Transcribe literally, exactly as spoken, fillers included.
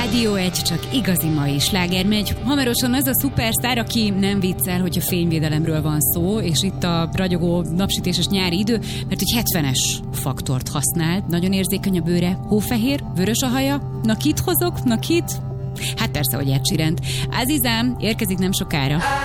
Rádió egy, csak igazi mai sláger megy. Hamarosan az a szupersztár, aki nem viccel, hogyha fényvédelemről van szó, és itt a ragyogó napsütéses nyári idő, mert hogy hetvenes faktort használ, nagyon érzékeny a bőre, hófehér, vörös a haja. Na kit hozok? Na kit? Hát persze, hogy Ed Sheerant. Azizám érkezik nem sokára.